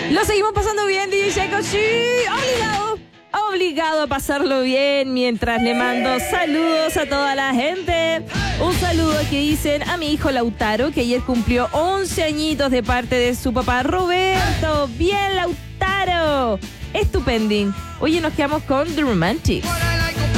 Lo seguimos pasando bien, DJ Checo. Sí, obligado a pasarlo bien mientras le mando saludos a toda la gente. Un saludo que dicen a mi hijo Lautaro, que ayer cumplió 11 añitos de parte de su papá Roberto. Bien, Lautaro. Estupendín. Oye, nos quedamos con The Romantics.